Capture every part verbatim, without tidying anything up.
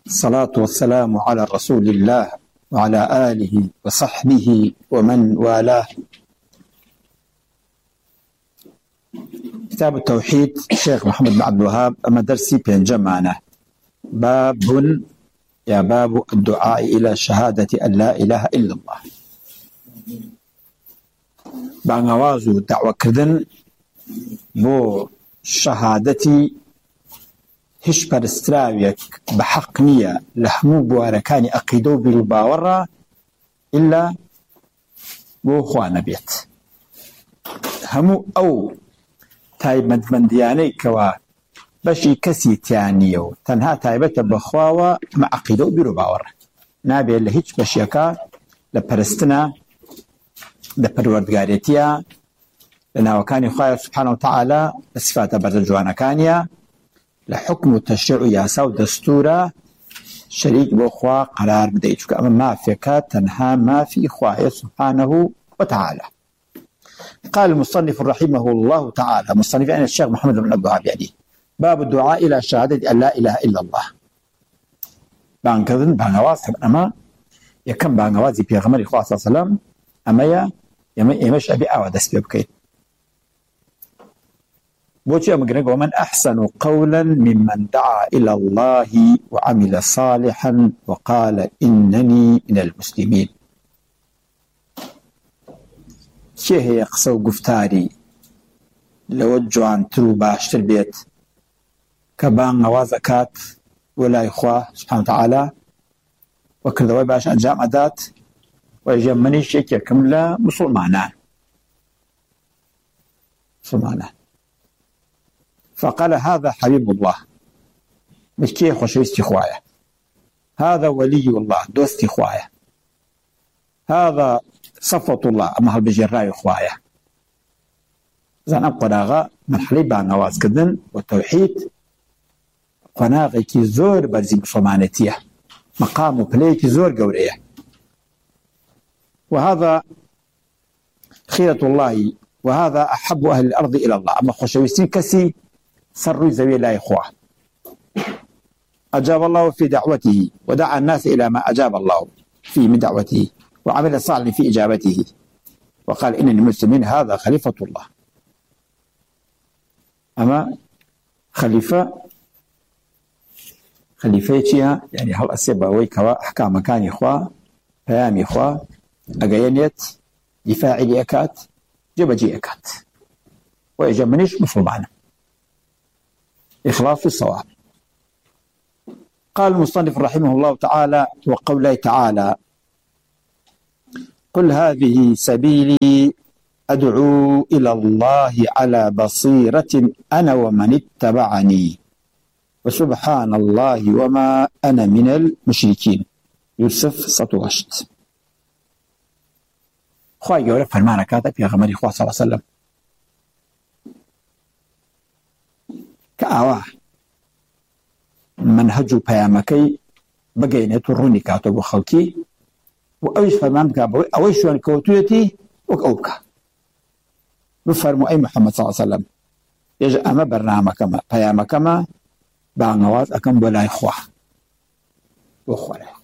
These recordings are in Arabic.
الصلاة والسلام على رسول الله وعلى آله وصحبه ومن والاه. كتاب التوحيد الشيخ محمد بن عبد الوهاب أما درسي بينجم معنا باب يا باب الدعاء إلى شهادة أن لا إله إلا الله. بانغوازو دعوة كردن بو شهادتي هش پرستراویەک بە حەق نییە لە هەموو بوارەکانی عەقیدە و بیرروباوەڕە ئیلا بۆ خوا نەبێت. هەموو ئەو تایبەتمەندیانەی کەوا بەشی کەسی تیان نییە و تەنها تایبەتە بەخواوە ئەمە عەقیدە و بیرروباوەڕە، نابێت لە هیچ بەشیەکە لە پەرستنە لە پەروەردگارێتیە لە ناوەکانی خوای سوبحانە وتەعالا لە سیفاتە بەرزە جوانەکانیە لحكم التشريع ياسا ودستورا شريك بخوا قرار بدأي چونکە ئەمە مافێکە تەنها مافی خوایە سبحانه وتعالى. قال المصنف رحمه الله تعالى، مصنف يعني الشيخ محمد بن عبد الوهاب، يعني باب الدعاء إلى شهادة أن لا إله إلا الله. بانكذن بانواز أما يكم بانوازي بيغمر خواه صلى الله عليه وسلم أما يا يمش أبي أعوى دست بكيت بوجه مجنق ومن أحسن قولا ممن دعا إلى الله وعمل صالحا وقال إنني من المسلمين. شيء يقصو قفتاري لوجه عن ترو باشتر بيت كبان نوازكات ولا إخوة سبحانه وتعالى وكذا باش أنجام أدات ويجمني شيء كملا مسلمانا مسلمانا فقال هذا حبيب الله مش كي خوشويستي خوايا، هذا ولي الله دوستي خوايا، هذا صفوة الله أما هالبجراي خوايا. زين أبقى مرحلة بان نواز كدن والتوحيد قناغي كي زور برزي مسلمانتيه مقام بليكي زور قوريه، وهذا خيرة الله وهذا أحب أهل الأرض إلى الله. أما خوشويستين كسي سروا زوي لا إخوة أجاب الله في دعوته ودعا الناس إلى ما أجاب الله فيه من دعوته وعمل صالحا في إجابته وقال إن المسلمين هذا خليفة الله. أما خليفة خليفتها يعني هل أسيبا ويكوا أحكام مكان إخوة فيام إخوة أقينيت دفاعي أكات جبجي أكات ويجمنيش مسلمان إخلاص الصواب. قال المصنف رحمه الله تعالى وقوله تعالى قل هذه سبيلي أدعو إلى الله على بصيرة أنا ومن اتبعني وسبحان الله وما أنا من المشركين. يوسف سطوشت خواهي يقول فرمانا كاتب يا غمري خواه صلى الله عليه وسلم كأواه منهج بيامكي بقينيت وروني كاتب وخلقي وأوش فرمان بكابوي أوش وان كوتويتي وكأوبكا بفرمو أي محمد صلى الله عليه وسلم يجأ أما برنامكما بيامكما بانواز أكم ولا إخوة وإخوة لا إخوة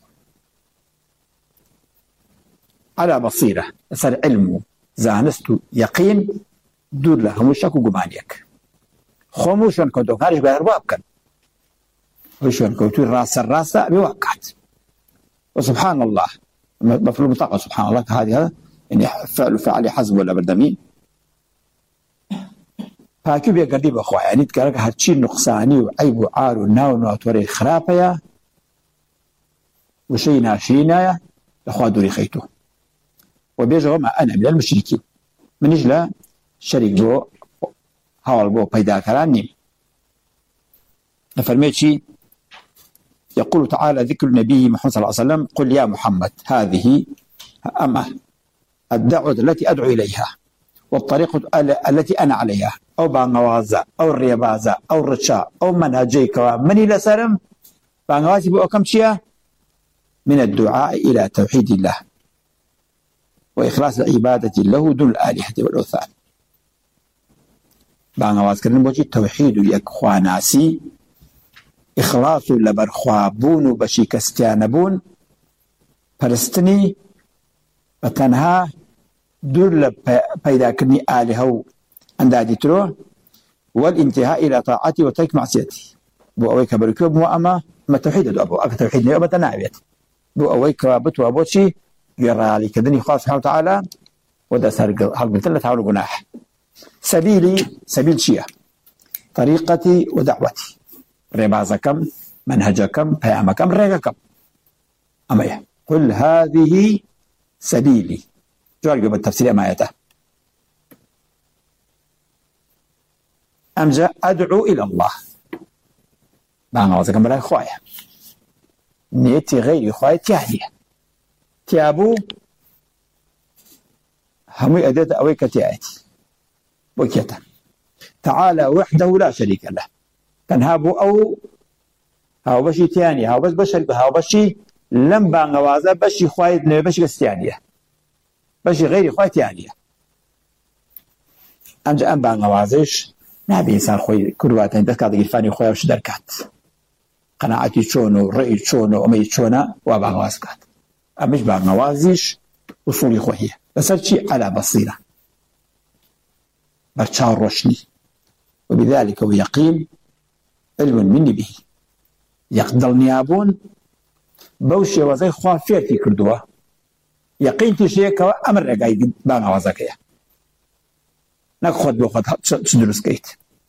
على بصيرة صار علم زانست يقين دور له مشاك وقمانيك خموشون كنتو خارج بهرباب كان وشون كنتو راس الراس بوقعت وسبحان الله مفروض بطاقة سبحان الله هذه هذا يعني فعل فعل حزب ولا بردمين فاكيو بيا قريب أخوة يعني تقالك هاتشي نقصاني وعيب وعار وناو ونواتوري خرافيا وشي ناشينا أخوة دوري خيتو وبيجوا ما أنا من المشركين من إجلا شريك بو هاول بو بيدا كراني نفرميتشي يقول تعالى ذكر النبي محمد صلى الله عليه وسلم قل يا محمد هذه أما الدعوة التي أدعو إليها والطريقة التي أنا عليها أو بانغوازة أو الريبازة أو الرشاء أو منهجيك من إلى سلم بانغوازي بو كم شيء من الدعاء إلى توحيد الله وإخلاص العبادة له دون الآلهة والأوثان. بانغواز كرن بوجي توحيد يك خواناسي إخلاص لبرخوابون بشي كستيانبون پرستني بتنها دور لبيدا كرني آلهة اندادي ترو والانتهاء إلى طاعتي وترك معصيتي بو أويك بركوب مو أما ما توحيد دو أبو أك توحيد نيوبة تناويت بو أويك بتو أبوشي يرى علي كذني خاص سبحانه وتعالى ودا سرق حق مثلة تعالوا جناح سبيلي سبيل شيعة طريقتي ودعوتي ربازكم منهجكم بيامكم ريقكم أما إيه قل هذه سبيلي جوال قبل التفسير ما يته أمجا أدعو إلى الله بعنا وزكم بلا خوايا نيتي غير خوايا تيهديه تيابو همي أداة أويك تياتي بوكيتا تعالى وحده لا شريك له تنهابو أو هاو بشي تياني هاو بس بشر هاو بشي لم بانغوازا بشي خوايد نبي بشي كستيانية بشي غير خوايد تيانية أمجا أم بانغوازيش نبي إنسان خوي كرواتين بس كاد يفاني خويا وش دركات قناعتي شونو رأي شونو أمي شونا وبانغواز كات أمش بانغوازيش وصولي خويا بس هالشي على بصيرة برشاو روشني وبذلك ويقين علم مني به يقدر نيابون بوشي وزي خواه فيرتي كردوه يقين تشيك أمر رقاي بانا وزاكيا ناخد بوخد تدرس كيت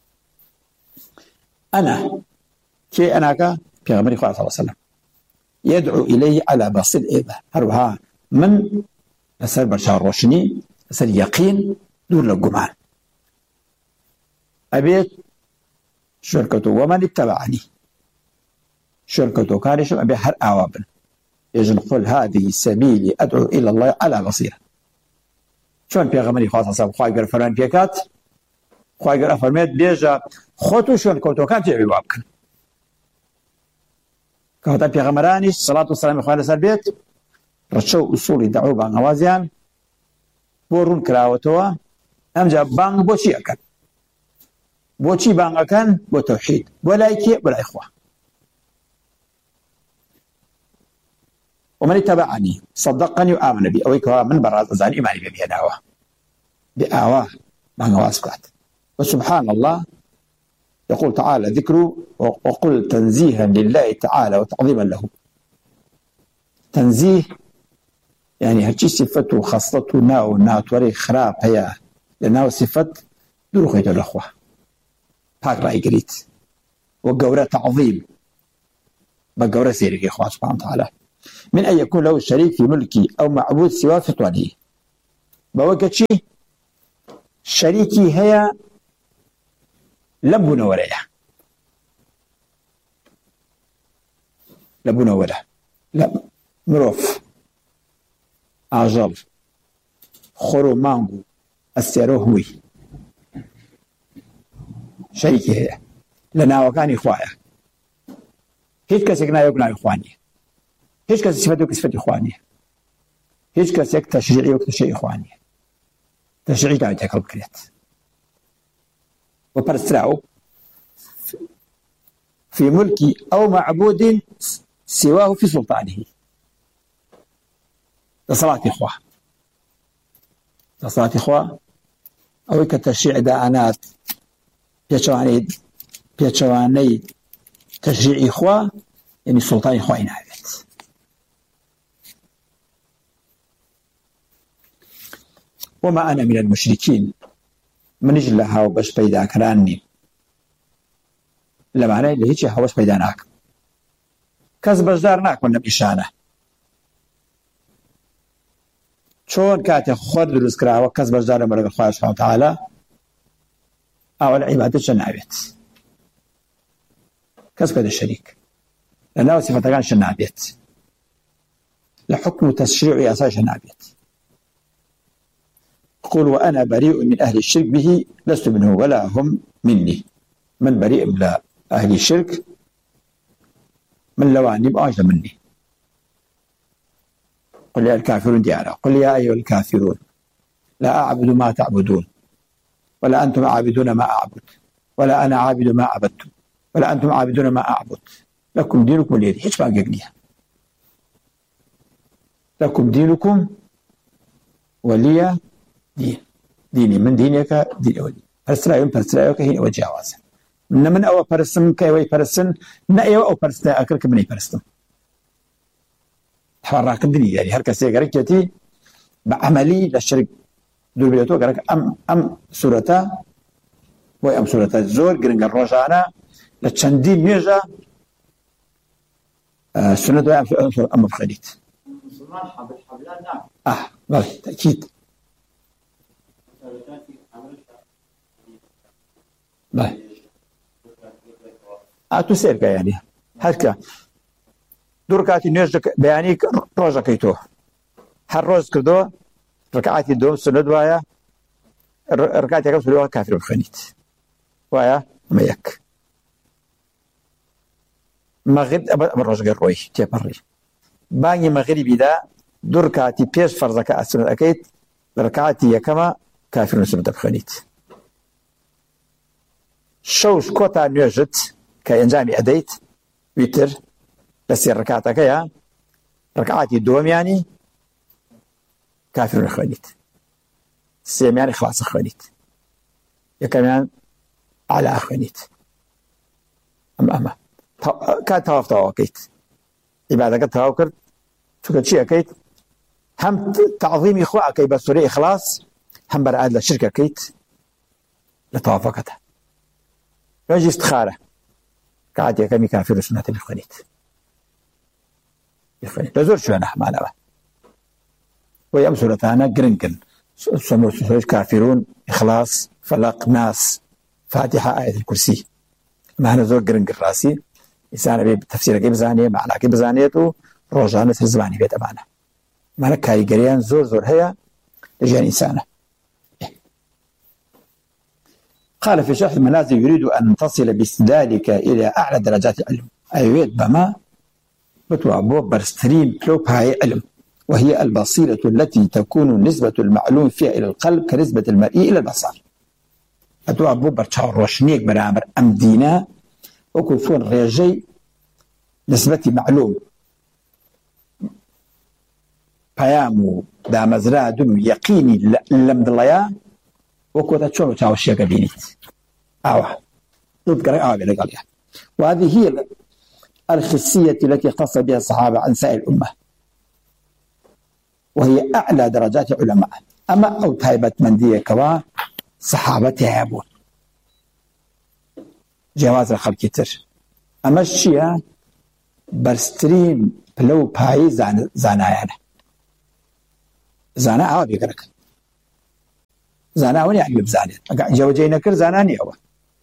أنا كي أناك في غمري خواه صلى الله عليه وسلم يدعو إليه على بصير إيضا هروها من أسر برشاو روشني أسر يقين دور لقمان أبيت شركته ومن اتبعني شركته كانش أبي هر أوابن يجن قل هذه سبيلي أدعو إلى الله على بصيرة شون بيغمري خاصة صاحب خواهي قرر فرمان بيكات خواهي قرر فرميت بيجا خوتو شون كوتو كان تعبي بابكن كهتا بيغمرانيش صلاة والسلام خواهي لسر بيت رشو أصولي دعو بان غوازيان بورون كراوتوا أمجا بان بوشي أكن بوشي بان أكن بو توحيد ولا إيكي ولا إخوة ومن اتبعني صدقني وآمن بي أو يكوا من براز أزاني إيماني بي بيناوه بآواه بان غواسكات وسبحان الله يقول تعالى ذكره وقل تنزيها لله تعالى وتعظيما له تنزيه يعني هالشي صفته وخاصته ناو ناو توري خراب هي لأنه صفة دروخيت الأخوة هاك رأي قريت وقورة تعظيم بقورة سيرك يا إخوة سبحانه وتعالى من أن يكون له شريك في ملكي أو معبود سواه في طوله بوقت شيء شريكي هي لبنا ولا لبنا ولا لا مروف أعجب خرو مانغو السيروهوي شريكي هي لنا وكان إخوايا هيك كسكنا يبنى إخواني هيك كس صفته كصفة إخواني هيك كس يك تشريعي وتشريع إخواني تشريعي قاعد يكرب كريت وبرسراو في ملكي أو معبود سواه في سلطانه لصلاة إخوة لصلاة إخوة أو كتشريع دانات بيشواني بيشواني تشريع إخوة يعني سلطان إخوة نابت وما أنا من المشركين من جلها وبش بيدا كراني لما أنا اللي هيك هوس بيداناك كذب جدارناك من نبيشانه شون كاتي خود دروس كراوة كذب جدار مرق الله سبحانه وتعالى أو العبادة شنابت كذب هذا الشريك لأنه صفة كان شنابت لحكم تشريعي أساس شنابت قل وأنا بريء من أهل الشرك به لست منه ولا هم مني من بريء من أهل الشرك من لواني بأجل مني قل يا الكافرون ديانا قل يا أيها الكافرون لا أعبد ما تعبدون ولا أنتم عابدون ما أعبد ولا أنا عابد ما عبدتم ولا أنتم عابدون ما أعبد لكم دينكم ولي دين. هیچ باقیێک نییە. لكم دينكم ولي دين. ديني من دينك دين ولي پرستراویم پرستراویەکە هینەوە جیاوازە. نە من ئەوە پەرستم کە ئەوەی پەرستن، نە ئێوە ئەو پەرستە ئەکرد کە منەی پەرستم. حوارڕاکردنی یاری هەر کەسێک گەرەکێتی بە عەمەلی لە شرک دوور بێتەوە گەرەکە ئەم ئەم سوورەتە بۆی ئەم سوورەتە زۆر گرنگە. ڕۆژانە لە چەندین نوێژە سنەت وای ئەمە بخەریت. آه بەڵێ تەکید بەڵێ ئاتوو سێرکە یانی هەرکە دوو ڕکاتی نوێژ بەیانی ڕۆژەکەی تۆ هەر ڕۆژ کردەوە ڕکعاتی دووەم سنەت وایە ڕکاتێکە سولەوە کافر بخەنیت وایە ئەمە یەک. مەغرب ئەمە ڕۆژگە ڕۆی تێپەڕی بانگی مەغریبیدا دوو ڕکاتی پێش فەرزەکە ئەسنەت ئەەکەیت لە ڕکعاتی یەکەمە کافر سنەتە بخەنیت. شەوش کۆتا نوێژت کە ئەنجامی ئەدەیت ویتر لە سێ ڕکاتەکەیە ڕکعاتی دووەمیانی کافر خوێنیت، سێمیانی خلاص خوێنیت، یەکەمیان عەلا خوێنیت. ئەمە ئەمە کات تەواف تەواوەکەیت عیبادەکە تەواو کرد چونکە چی ئەەکەیت؟ هەم تەعظیمی خوا ئەەکەی بە سوورەی ئیخلاس، هەم بەرعاد لە شرک ئەەکەیت لە تەوافەکەتە. نوێژی استخارە کات یەکەمی کافر سنەتە بخوێنیت بخوێنیت لە زۆر شوێنە هەمانەوە. وی ئەم سوورەتانە گرنگن. سوورەی کافرون، ئیخلاس، فەلەق، ناس، فاتحە، ئایەت الکورسی، ئەمانە زۆر گرنگن. ڕاستی ئینسانە بێ تەفسیرەکەی بزانێت، معناکەی بزانێت و ڕۆژانە زمانی بێت. ئەمانە ئەمانە کاریگەریان زۆر زۆر هەیە لە ژیانی ئینسانە. قال في شرح المنازل يريد أن تصل باستدلالك إلى أعلى درجات العلم. أيوة بما بتوعبو برسترين كلوب هاي علم، وهي البصيرة التي تكون نسبة المعلوم فيها إلى القلب كنسبة المرئي إلى البصر. بتوعبو برشاور روشنيك برامر أم دينا وكيفون رياجي نسبة معلوم بيامو دا مزرعة دنو يقيني لم دليا وكوتا تشونو تاو الشيكا بينيت أوه تذكر أوه بلقاليها. وهذه هي الخصية التي اختص بها الصحابة عن سائر الأمة، وهي أعلى درجات العلماء. أما أو تايبة مندية كوا صحابتها يابون جواز الخلق كتر. أما الشيء برستريم بلو باي زان زانايانا زانا أوه بيقرك زانا وني يعني بزانيت جوجينا كر زاناني هو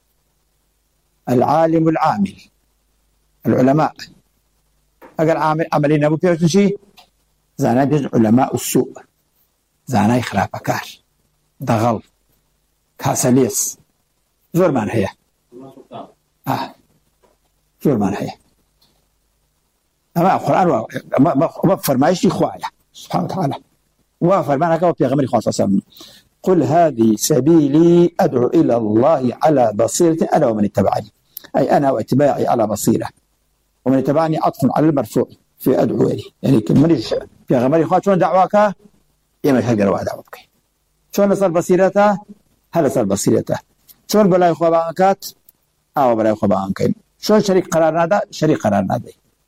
العالم العامل العلماء اگر عامل عملين ابو بيوتشي زانا بيج علماء السوء زانا يخراب كار دغل كاسليس زور مان هي اه زور مان هي اما القران ما ما فرمايش اخوايا سبحانه وتعالى وفرمانك وفي غمر خاصه قل هذه سبيلي أدعو إلى الله على بصيرة أنا ومن اتبعني، أي أنا واتباعي على بصيرة، ومن اتبعني عطف على المرفوع في أدعو إلي. يعني كمريش في غمري خوات شون دعواك يمش هقروا دعوتك شون صار بصيرته هذا صار بصيرته شون بلاي خوابانكات أو بلاي خوابانكين شون شريك قرار هذا شريك قرار هذا.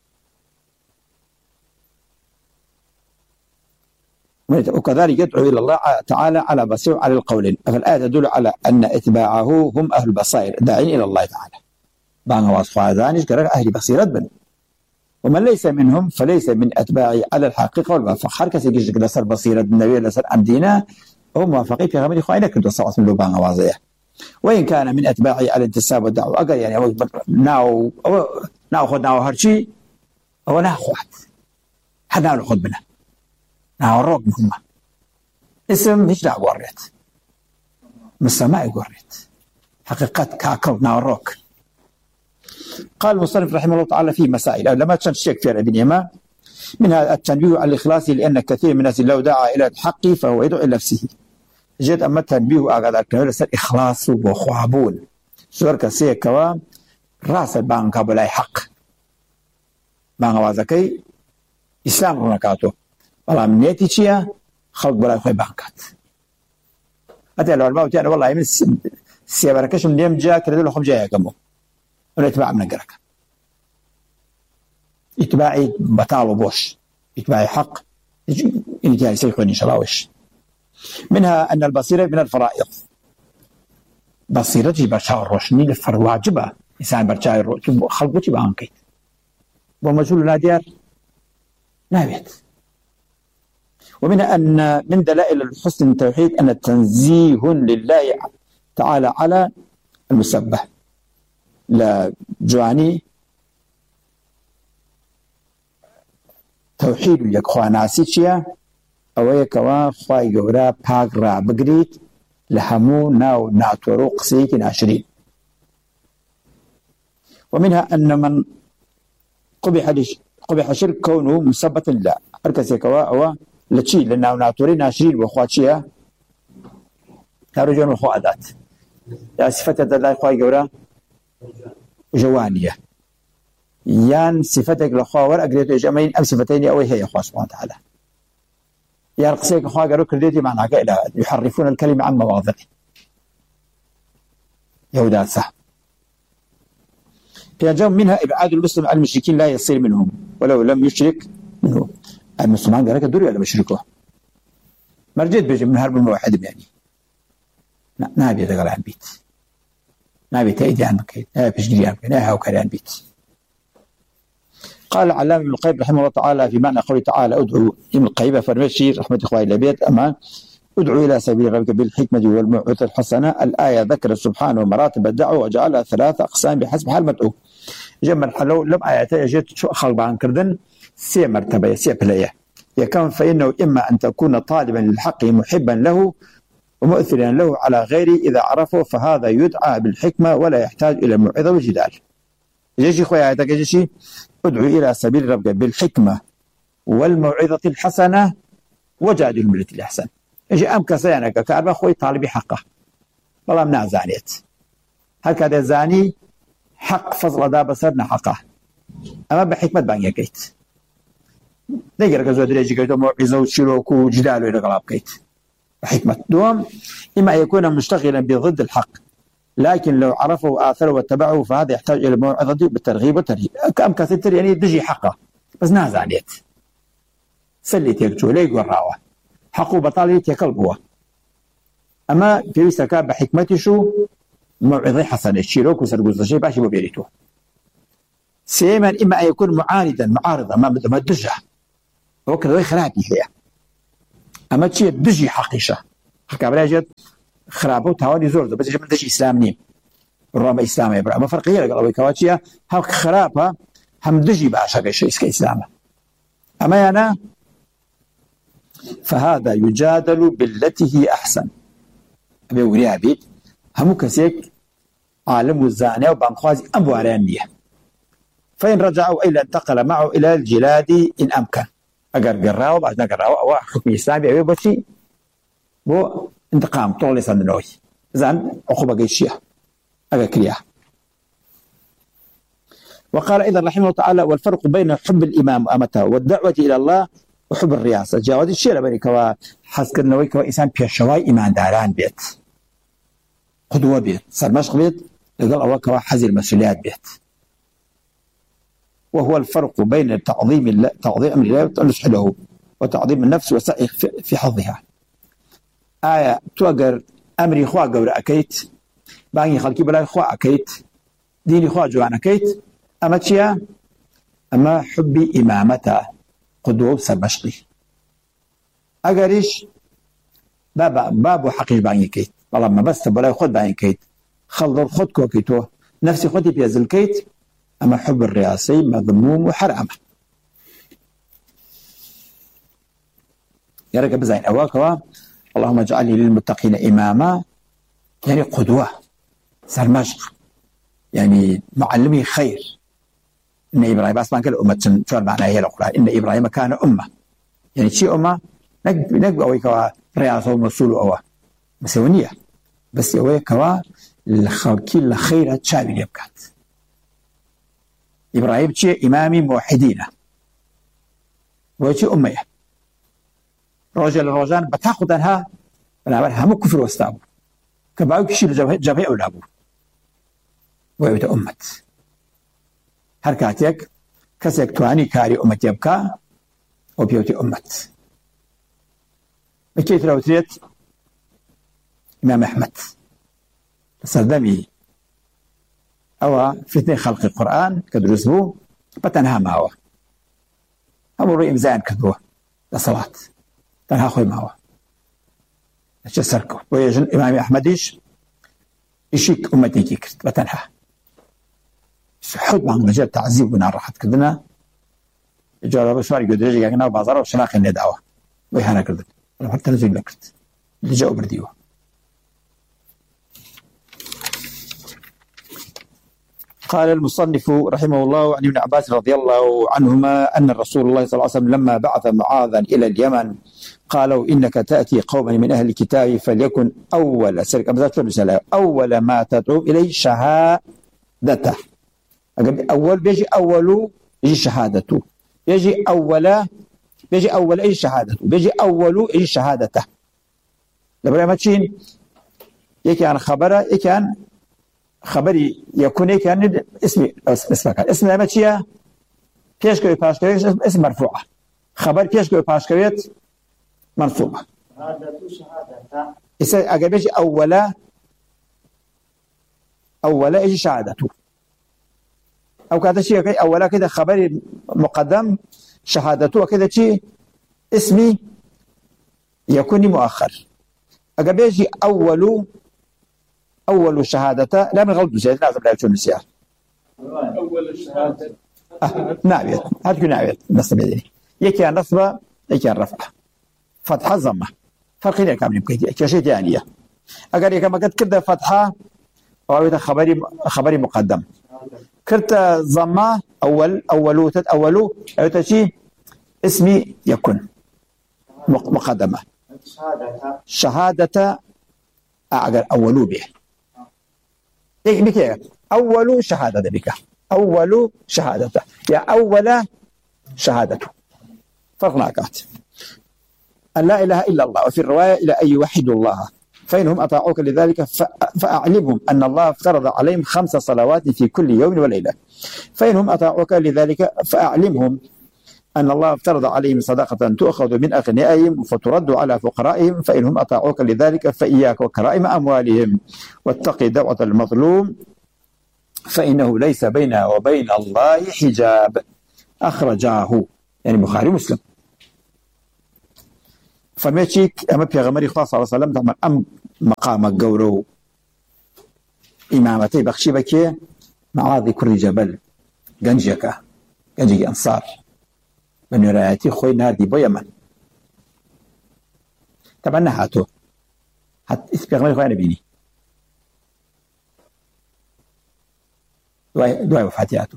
وكذلك يدعو إلى الله تعالى على بصيرة على القولين. فالآية تدل على أن اتباعه هم أهل البصائر داعين إلى الله تعالى. بان واصفها ذانش كرك أهل بصيرة بن. ومن ليس منهم فليس من أتباعي على الحقيقة والوفق. حركة يجيك لسر بصيرة النبي لسر عن دينه هم موافقين في غمر إخواننا كنت صوت من لبان واضح. وإن كان من أتباعي على الانتساب والدعوة أقل يعني أو ناو أو ناو خد ناو هرشي أو ناخد حنا ناخد منه. ناوروك مهمة اسم هيش دعوة وريت مسماء وريت حقيقة كاكل ناوروك. قال المصنف رحمه الله تعالى في مسائل لما كان الشيك في ابن يما منها التنبيه على الإخلاص لأن كثير من الناس لو دعا إلى الحق فهو يدعو إلى نفسه. جد أما التنبيه أقعد الكلام إخلاص وخوابون سور كسيه كوام راس بانك بلاي حق بان وازكي إسلام هناكاتو والله من نيتي شيا خلق بلاي خوي بانكات أتى لو الموت يعني والله من سيبركش من يوم جاء كردوا له خم جاي كمو ولا يتبع من قرك يتباعي بطال بوش يتباعي حق إن جاي سيكون إن شاء الله وش منها أن البصيرة من الفرائض بصيرتي برشاو الروشني لفر واجبة إنسان برشاو خلقتي بانكيت ومجهول ناديار نابت ومنها أن من دلائل الحسن التوحيد أن التنزيه لله تعالى على المسبح لا جواني توحيد يكخوانا سيتشيا أو يكوا خواي جورا باق را بقريت لحمو ناو ناتورو قسيك عشرين ومنها أن من قبح قبح شرك كونه مثبتا لا أركز يكوا أو لتشي لأنه ناتورين عشرين وخواتشيا كارجون وخوادات يا صفة الله خواي جورا جوانية يان صفتك لخوا ور أقريتو جمعين أم صفتين أو هي أخوة سبحانه وتعالى يا رقصيك أخوة قالوا كرديتي معناها إلى يحرفون الكلمة عن مواضعه يهودات صح في جمع منها إبعاد المسلم عن المشركين لا يصير منهم ولو لم يشرك منهم المسلمان قال لك دوري ولا مشركوه مرجد بيجي من هرب الموحد يعني نابي تقال عن بيت نابي تأيدي عن بكيت نابي بشجري عن بكيت نابي هاوكري عن بيت قال علامة ابن القيم رحمه الله تعالى في معنى قوله تعالى ادعوا ابن القيم فرمشي رحمة إخوائي الأبيات أمان ادعوا إلى سبيل ربك بالحكمة والموعظة الحسنة. الآية ذكر سبحانه مراتب الدعوة وجعلها ثلاثة أقسام بحسب حال مدعو جمع حلو لم آياتي جيت شو خلق عن كردن سي مرتبة سي بلاية يكون فإنه إما أن تكون طالبا للحق محبا له ومؤثرا له على غيره إذا عرفه فهذا يدعى بالحكمة ولا يحتاج إلى الموعظة والجدال. يجي خويا آياتك يجي ادعو إلى سبيل ربك بالحكمة والموعظة الحسنة وجادل بالتي الأحسن. يجي أم كسيانك كأربع خوي طالبي حقه والله منع زانيت هكذا زاني حق فضل دا بصرنا حقه أما بحكمة بان يكيت نقرأ كزود ريجي كيتو موعظة وشلوك وجدال ويرقلاب كيت بحكمة دوم إما يكون مشتغلا بضد الحق لكن لو عرفوا وآثروا واتبعوا فهذا يحتاج إلى الموعظة بالترغيب والترهيب. كأم كثير يعني دجي حقه بس نازعنيت سليت يكتو ليك وراوه حقه بطاليت يكلبوه أما في وسكا بحكمتي شو موعظة حسنة شيروك وسرقوز شيء باشي ببيريتو سيما إما أن يكون معاندا معارضا ما ما دجه هو كذا خرابي هي أما تشي دجي حقيقة حكى براجد خرابه وتهاوني زور ده بس يجب دجي إسلام نيم الرابع إسلام يبرع ما فرقية لقلبي كواتشيا هم خرابها هم دجي بعشق شيء كإسلامه أما أنا فهذا يجادل بالتي هي أحسن أبي أقولي أبي هم كسيك عالم الزانية وبانخوازي أبوارانية فإن رجعوا إلى انتقل معه إلى الجلاد إن أمكن أقر قراءه بعد نقراءه أو حكم إسلامي أبي بشي بو انتقام طول سنوي زين عقوبة قيشية أقر كرياه. وقال أيضا رحمه الله تعالى والفرق بين حب الإمام وأمته والدعوة إلى الله وحب الرئاسة جاوز الشيء بني كوا حسك النووي كوا إنسان بيشواي إيمان داران بيت قدوة بيت صار مشق بيت لقال الله كوا حزي المسؤوليات بيت وهو الفرق بين تعظيم الله تعظيم أمر الله والتأنس له وتعظيم النفس وسعي في حظها. آية توقر أمري خوا قور أكيت باقي خلقي بلا خوا أكيت ديني خوا جوان أكيت أما تشيا أما حبي إمامته قدوة سرمشقي أقريش باب بابو حقيش باقي كيت والله ما بس تبلا خد باقي كيت خلضر خد كوكيتو نفسي خدي بيزل كيت أما حب الرئاسي مذموم وحرام يا رجل بزين أواكوا اللهم اجعلني للمتقين إماما يعني قدوة سرمشق يعني معلمي خير إن إبراهيم أصلاً كل أمة شو معناه هي القرآن إن إبراهيم كان أمة يعني شيء أمة نق نق أوي كوا رئاسة ومسؤول أوه مسؤولية بس أوي كوا الخلق الخير تشابه يبكت إبراهيم شيء إمامي موحدين وشيء أمية رجل الرجان بتاخذها بنعملها هم كفر واستعبوا كبعوا كشيل جميع أولابه ويبت أمت حركاتك كسك تواني كاري أمت يبكى وبيوتي أمت بكيت لو تريت إمام أحمد صدمي أو فتنة خلق القرآن كدرسوه بتنها معه هم رأي إمزان كدوه لصلاة تنها خوي معه أشياء سركه ويجن إمام أحمديش يشيك أمتي كيكرت بتنها حد مع مجال تعذيب ونار راحت كدنا جرب سواري قد رجع كنا بازار وشناخ اللي دعوة ويهانا كردت أنا حتى نزل لكرت اللي جاءوا برديوه قال المصنف رحمه الله عن ابن عباس رضي الله عنهما أن الرسول الله صلى الله عليه وسلم لما بعث معاذا إلى اليمن قالوا إنك تأتي قوما من أهل الكتاب فليكن أول أول ما تدعو إليه شهادته أول بيجي أول يجي شهادته بيجي أول بيجي أول أي شهادته بيجي أول أي شهادته لبرا ما تشين يكان خبره يكان خبري يكون كان اسمي اسمك اسم لما تشيا بيشكوي باشكوي اسم مرفوعة خبر بيشكوي باشكوي منصوبة هذا شهادة إذا أجابش أولا أولا إيش شهادته أو كذا شيء أولا كذا خبري مقدم شهادته وكذا شيء اسمي يكون مؤخر أجابش أول أول شهادة لا من غلط زيد لازم لا يكون نسيان أول الشهادة آه. نعبيت هذا نعبيت نصب يدني يكي النصب يكي الرفع فتحة ضمة فرق لك عملي بكيتي كشيء ثانية أقول لك ما قد كده فتحة أو خبري خبري مقدم كرت ضمة أول أولو تت أولو أو تشي اسمي يكون مقدمة شهادة شهادة أعقل أولو به إيه بك أول شهادة بك أول شهادة يا أول شهادته فرق معكات أن لا إله إلا الله وفي الرواية إلى أن يوحدوا الله فإنهم أطاعوك لذلك فأعلمهم أن الله افترض عليهم خمس صلوات في كل يوم وليلة فإنهم أطاعوك لذلك فأعلمهم أن الله افترض عليهم صدقة تؤخذ من أغنيائهم فترد على فقرائهم فإنهم أطاعوك لذلك فإياك وكرائم أموالهم واتق دعوة المظلوم فإنه ليس بينها وبين الله حجاب أخرجاه يعني بخاري مسلم فميتشيك أما بيغمري خاصة صلى الله عليه وسلم دعما أم مقام الجورو إمامتي بخشي بكي معاذ كل جبل جنجك جنجي أنصار من يرايتي خوي نادي بو يمن طبعا نهاتو حتى إسبيغمري خوي نبيني دواء دواء وفاتياتو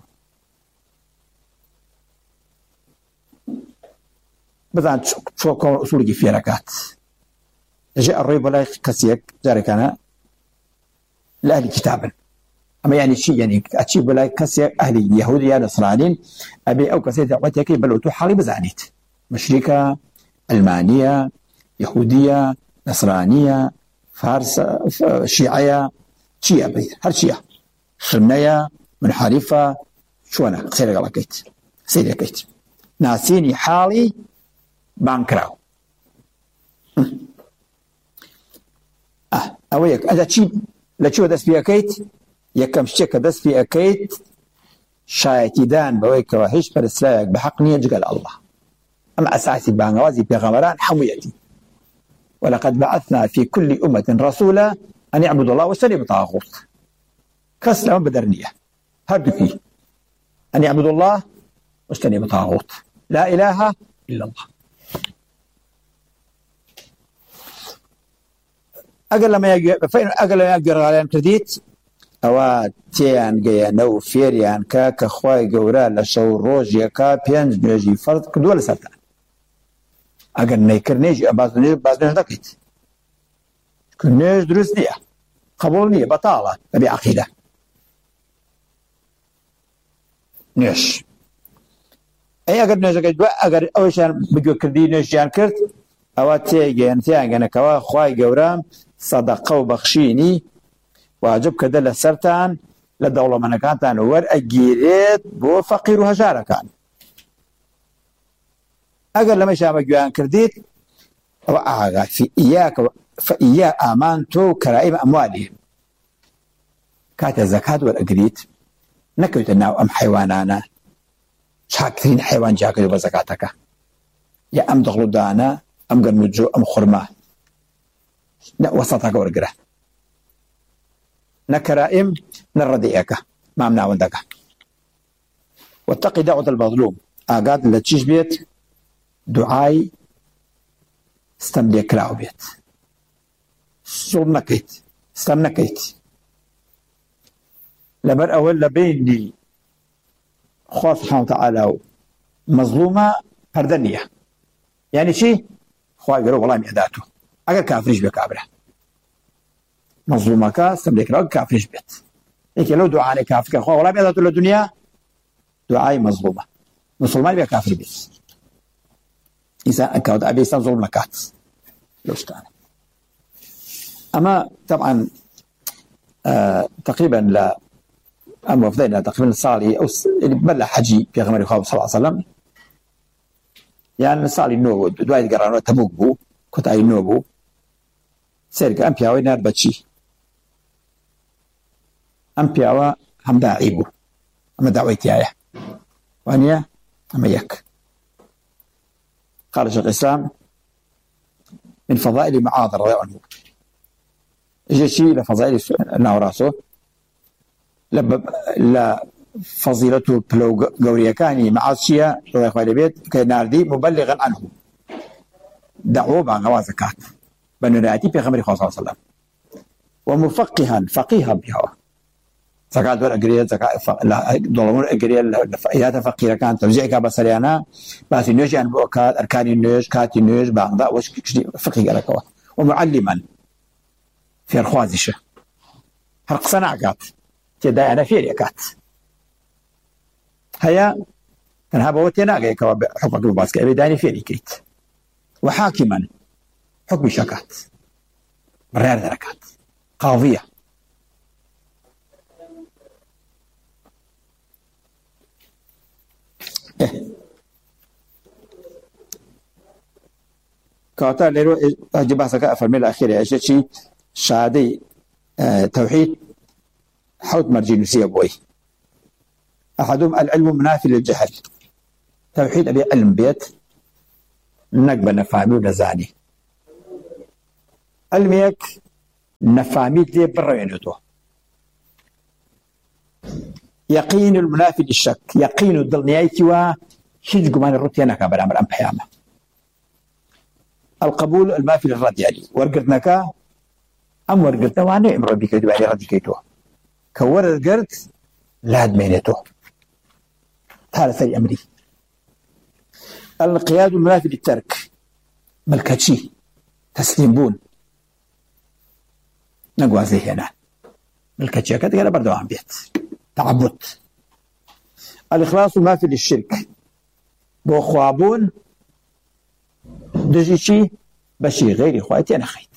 بذان شو كون أصول في ركعات جاء الريب ولا كسيك جاري كان لأهل كتابا أما يعني شيء يعني أتشيب ولا كسيك أهل يهودية نصرانين أبي أو كسيك دعوتك بلوتو حالي بزانيت مشركة ألمانية يهودية نصرانية فارس شيعية شيعة بيت هر شيعة سنية منحرفة شو أنا سيرك الله كيت سيرك كيت ناسيني حالي بانكراو اه اويك اذا تشي لتشو دس في اكيت يكم شك دس في اكيت شايتيدان بويك وحش برسلاك بحق نيج قال الله اما اساسي بانغازي بيغمران حميتي ولقد بعثنا في كل امه رسولا ان يعبدوا الله واجتنبوا الطاغوت كسلم بدرنيه هرد فيه ان يعبدوا الله واجتنبوا الطاغوت لا اله الا الله أقل ما يجي فين أقل ما يجي رجالين كرديت أو تيان جيا نو فيريان كا كخواي جورا لشوا روج يكا بيان يجي فرد كدول سرطان أقل نيكر نيجي بعض نيج بعض نيج دقيت كنيج درس نية قبول نية بطالة نبي عقيدة نوێش ئەی ئەگەر نوێژەکەی دوای ئەگەر ئەوەشیان بگوێکردی نوێژیان کرد ئەوە تێگەیەن تیانگەنەکەوە خوای گەورە سەدەقە و بەخشینی واجب کردە لەسەرتان لە دەوڵەمەندەکانتان وەرئەگیرێت بۆ فەقیر و هەژارەکان. ئەگەر لەمەشیان بەگوێیان کردیت ئەوە ئاغا فئیاکە فئیا ئامان تۆ کەرائیم ئەموالهم کاتە زەکات وەرئەگریت نەکەوێتە ناو ئەم حیوانانە چاکترین حیوان جاکرێت بە زەکاتەکە یا ئەم دەغڵ و دانە ئەم گەرم و جۆ ئەم خوڕما وەسەتەکە وەرگرە نە کەرائیم نە ڕەدیئەکە مام ناوەندەکە. واتقی دعوة المظلوم ئاگات لە چیش بێت دوعای ستەم لێکراو بێت سوڵ نەکەیت ستەم نەکەیت لەبەر ئەوە لە بینی خوا سبحانه وتعالى و مەظلومە پەردە نییە. یعنی چی؟ خوای گەورە وەڵامی ئەداتۆ ئەگەر کافریش بێ کابرا مەظلومەکە ستەم لێکراو کافریش بێت. یەکێ لەو دوعانەی کافرەکە خوا وەڵامی ئەداتۆ لە دونیا دوعای مەظلومە مسلمان بێ کافر بێت ئینسان ئەکەوت ئەبێ ئینسان زوڵم نەکات لەو شتانە. ئەمە طبعا آه تقريبا لا أما وفدينا تقريبا صالي أو بلا حجي في غمر خالد صلى الله عليه وسلم يعني صالي نوبو دواي قرانو تبوك بو كنت أي نوبو سيرك أم بياوي نار بتشي أم بياوا هم داعي بو أما دعويتي آية وأنيا أما يك قال شيخ الإسلام من فضائل معاذ رضي الله عنه إجا شيء لفضائل ناوراسو لا فضيلته بلو قوريكاني معاذ شيا رضي الله عنه بيت كناردي مبلغا عنه دعوه بعنوا زكاة بنراتي في خمر صلى الله عليه وسلم ومفقها فقيها بها زكاة دور أجرية زكاة دولمون أجرية إذا فقيرة كانت ترجعك بسريانا بس النوش يعني بوكات أركان النوش كات النوش بعضا وش كشدي فقيه لكوا ومعلما في الخوازشة حرق صناعات تدا أنا في ريكات هيا أنا بوتينا جاي كوا حكم الباسك أبي داني في ريكيت وحاكما حكم شكات برير دركات قاضية إيه كاتا ليرو جباسك أفرمي الأخير عشان شيء شهادة اه توحيد حوت مرجينوسية بوي أحدهم العلم منافي للجهل توحيد أبي علم بيت نقبل نفهمي ونزاني علميك نفهمي لي برينته يقين المنافي للشك يقين الدلنيايتي و شيء قمان الروتينا كابر عمل أم بحيامة القبول المافي للرد يعني ورقرتناك أم ورقرتنا وانا امر بك دبالي ردي كيتو كور القرد لا دمينته تعالى سري أمري القياد المنافي للترك ملكتشي تسليمون نقوى زي هنا ملكتشي كده كده برضو عم بيت تعبد الإخلاص المنافي للشرك بوخوابون دجيشي بشي غير إخواتي أنا خيت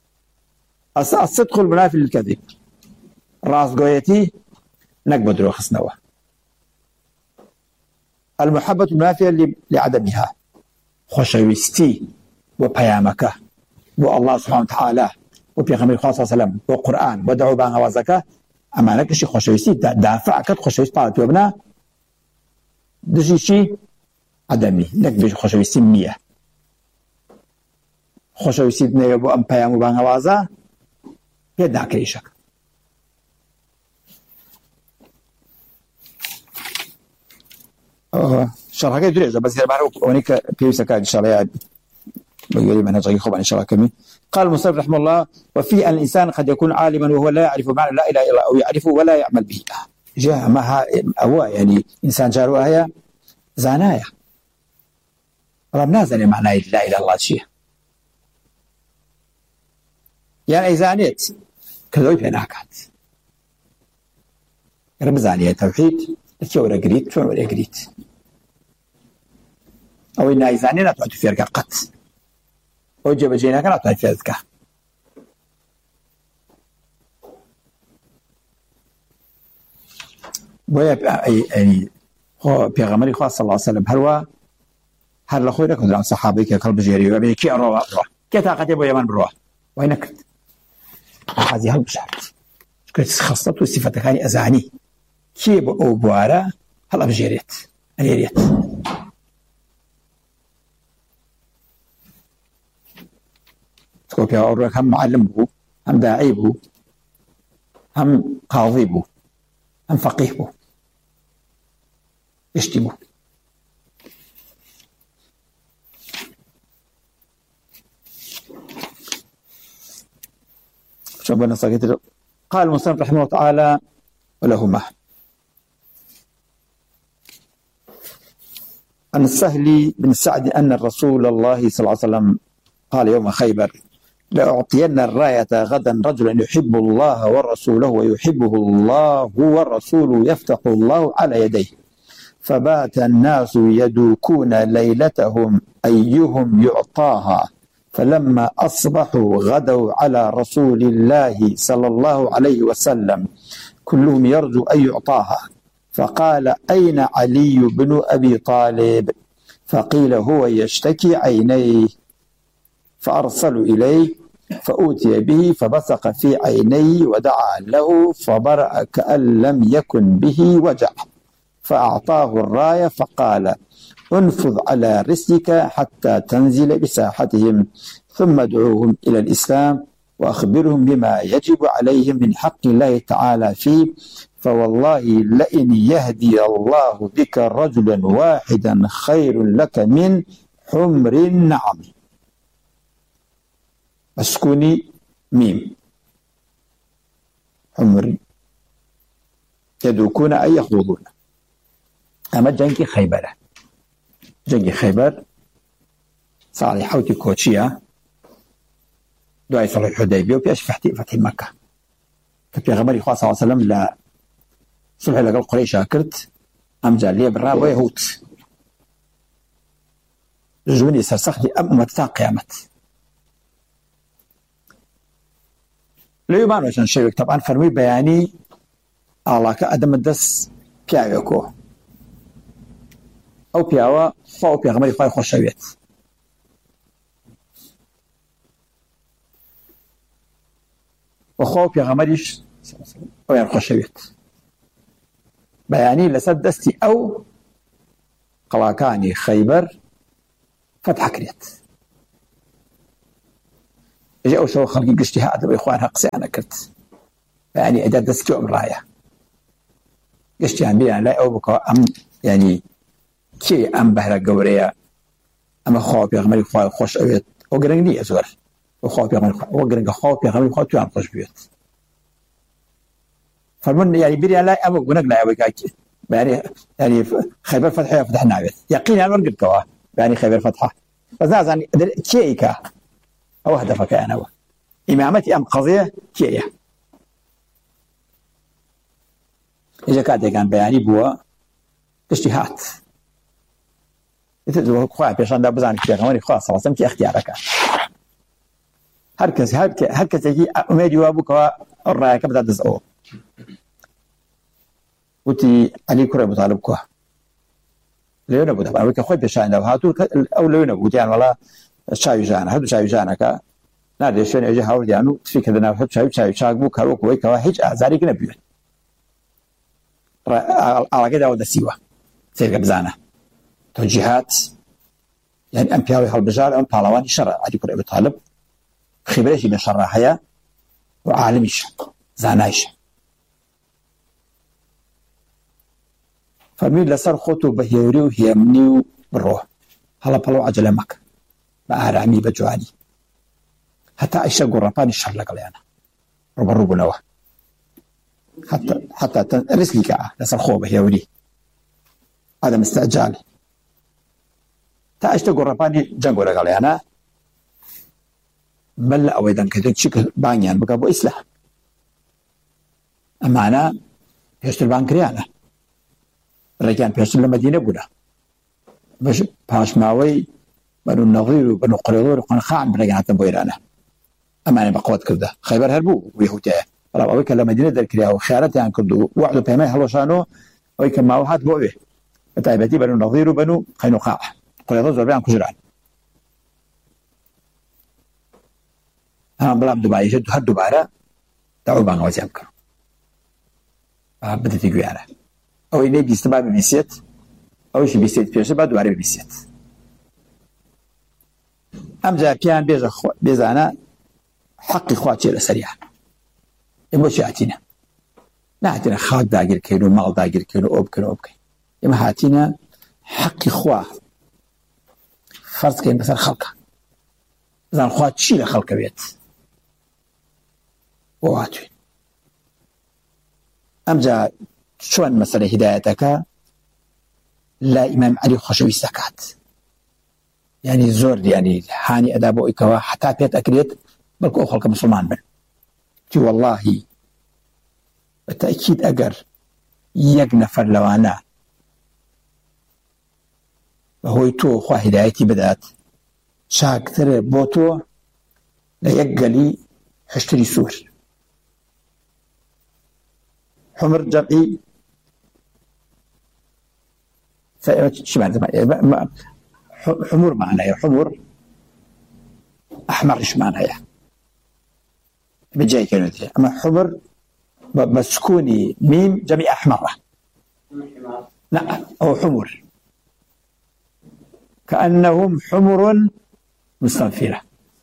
الصدق المنافي للكذب راس قويتي نقبض روخص نوا المحبة المنافية لعدمها خشويستي وبيامك والله سبحانه وتعالى وبيغمر خاصة سلام وقرآن ودعو بان غوازك أما نكشي خشويستي دافع كد خشويست طالت وابنا دجيشي عدمي نكبش خشويستي مية خشويستي نيبو أم بيامو بان غوازا يدنا كريشك شرح كده درجة بس يعني بعرف ونيك بيوسك إن شاء الله يعني بيقولي من هذا يخوب إن شاء الله كمي. قال المصنف رحمه الله وفي الإنسان قد يكون عالما وهو لا يعرف معنى لا إله إلا الله أو يعرفه ولا يعمل به جاء معها هو يعني إنسان جاروا هي زانايا ربنا زاني معنى لا إله إلا الله شيء يعني زانيت كذوي في ناكات رب زانية توحيد لەکێ وەرەگریت چۆن وەرەگریت ئەوەی نایزانێ ناتوانێت فێرکە قەت ئەو جێبەجێ ناکە ناتوانێت فێر بکە بۆیە پێغەمبەری خوا صلی الله علیه وسلم هەروە هەر لە خۆی نەکردرا سەحابەی کە کەڵبژێریوە بێ کێ ئەڕۆوە بڕۆ کێ تاقەتێ بۆ یەمەن بڕۆوە وای نەکرد حەزی هەڵبژارد خەسڵەت و سیفەتەکانی ئەزانی کێ بۆ ئەو بوارە هەڵەبژێرێت ئەلێرێت پیاوەڕێک هەم معلم بوو هەم داعی بوو هەم قاضی بوو هەم فەقیه بوو گشتی بوو شبنا ساكت. قال المصنف رحمه الله تعالى ولهما عن السهل بن سعد أن الرسول الله صلى الله عليه وسلم قال يوم خيبر لأعطين الراية غدا رجلا يحب الله ورسوله ويحبه الله والرسول يفتح الله على يديه فبات الناس يدوكون ليلتهم أيهم يعطاها فلما أصبحوا غدوا على رسول الله صلى الله عليه وسلم كلهم يرجو أن يعطاها فقال أين علي بن أبي طالب فقيل هو يشتكي عينيه فأرسلوا إليه فأوتي به فبصق في عينيه ودعا له فبرأ كأن لم يكن به وجع فأعطاه الراية فقال انفض على رسلك حتى تنزل بساحتهم ثم ادعوهم إلى الإسلام وأخبرهم بما يجب عليهم من حق الله تعالى فيه فوالله لئن يهدي الله بك رجلا واحدا خير لك من حمر النعم. مسكوني ميم حمر يدوكون أي يخوضون. أما جنكي خيبرة جنگی خەیبەر ساڵی حەوتی کۆچیە دوای سەڵحی حودەیبیە و پێش فەتحی فەتحی مەکە کە پێغەمبەری خوا صلی الله علیه وسلم لە سولحی لەگەڵ قوڕەیشا کرد ئەمجا لێ بڕا بۆ یەهود ژوونی سەرسەختی ئەم ئومەت تا قیامەت لەوێ مانوە چەند شەوێک تەبعاً فەرمووی بەیانی ئاڵاکە ئەدەمە دەست پیاوێکۆ ئەو پیاوە خوا و پێغەمبەری خوای خۆشەوێت و خوا و پێغەمبەریش ئەویان خۆشەوێت بەیانی لەسەر دەستی ئەو قەڵاکانی خەیبەر فەتح کرێت ئەجا ئەو شەوە خەڵکی گشتی هاتەوەی خوان هە قسەیانە کرد بەیانی ئەدا دەستی ئەم ڕایە گشتیان بیان لای ئەو بکەوە ئەم یعنی کێ ئەم بەهرە گەورەیە ئەمە خوا پێغەمبەری خوای خۆش ئەوێت ئەو گرنگ نییە زۆر ئەو خوا پێغەمبەری خوا ئەوە گرنگە خوا پێغەمبەری خوا تویان خۆش بوێت فەرمون یعنی بیریان لای ئەوە گونەک لای ئەوەی کاکی بەیانی یعنی خەیبەر فەتحە فتح ناوێت یەقینیان وەرگرتەوە بەیانی خەیبەر فەتحە بەس نازانی کێیکە ئەوە هەدەفەکەیانەوە ئیمامەتی ئەم قەزەیە کێیە ئێجا کاتێکان بەیانی بووە گشتی هات خوا پێشاندا بزانێت پێغەمبەری خوا صلی الله علیه و سلم کە اختیارەکە هەر کەس هەر کەسێکی ئومێدی وا بووکەوە ئەو ڕایەکە بدات دەست ئەوە وتی عەلی کوڕی ئەبوو تاالب کووە لەوێ نەبوو دەبا ئەوەی کە خۆی پێشاندا هاتوو ئەو لەوێ نەبوو وتیان وەڵا چاوی ژانە هەردوو چاوی ژانەکە نادێ شوێن ئێجا هاوردیان و تفی کردە ناو هەر چاوی چاوی چاک بوو کەروەکەوەی کەوا هیچ ئازارێکی نەبوێت ئاڵاکەی داوە دەسیوە سێرگە بزانە توجيهات يعني ام بياوي هالبجار ام طالواني شرع علي كل ابي طالب خبرتي من شرع حياه وعالميش زانايش فمن لسر خوتو بهيوري وهيمني بالروح هلا بلو عجله مك بارامي بجواني حتى عيشه قرباني الشر لك انا ربع ربع نوا حتى حتى رسلك لسر خو بهيوري هذا مستعجل تا ئەشتە گۆڕەپانی جەنگۆ لەگەڵیانە بەل لە ئەوەی دەنکەدێت چی بانگیان بکە بۆ ئیسلاح ئەمانە پێشتر بانکریانە ڕێگیان پێشتر لە مەدینە بووە بەش پاشماوەی بەنو نەظیر و بەنو قورێظە و قەنەقاع ڕێگەهاتن بۆ ئێرانە ئەمانە بەقەوت کردە خەیبەر هەر بوو یەهودیە بەڵام ئەوەی کە لە مەدینە دەرکرا و خیانەتیان کرد و وعد و پەیمانی هەڵوەشانەوە ئەوەی کە ماوە هات بۆ ئەوێ بە تایبەتی بەنو نەظیر و بەنو قەینوقاع قورێظە زۆربەیان کوژران هەمان بەڵام دووبارەیشە هەر دووبارە داوای بانگەوازیان بکەن بدەتی گویانە ئەوەی نەی بیستە با ببیسێت ئەوەیشی بیستێت پێشتر با دووارە ببیسێت ئەمجا پێیان بێژە بێزانە حەقی خوا چێ لەسەریان ئێمە بۆچی هاتینە نهاتینە خاک داگیرکەین و ماڵ داگیرکەین و ئەو بکەین و ئەو بکەین ئێمە هاتینە حەقی خوا فەرزکەین بەسەر خەڵکە بزان خوا چی لە خەڵکە بێت بۆ هاتوین ئەمجا چۆن مەسەلەی هیدایەتەکە لا ئیمام عەلی خۆشەویست دەکات یعنی زۆر یعنی هانی ئەدا بۆ ئەوەی حتا پێت ئەکرێت بەڵکو ئەو خەڵکە مسلمان بن تی وەڵڵاهی بەتەئکید ئەگەر یەک نەفەر لەوانە بەهۆی تۆ خوا هیدایەتی بدات چاکترە بۆ تۆ لە یەک گەلی هەشتری سوور حمر جمعی حمر معناه حمر أحمرش معناه بجاي كلمة أما حمر بسكوني ميم جميع أحمرة لا أو حمر كأنهم حمر مستنفرة